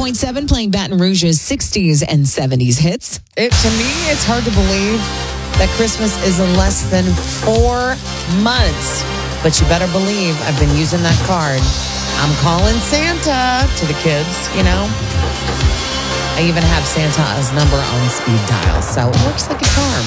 100.7 playing Baton Rouge's 60s and 70s hits. To me, it's hard to believe that Christmas is in less than 4 months. But you better believe I've been using that card. I'm calling Santa to the kids, you know. I even have Santa's number on speed dial, so it works like a charm.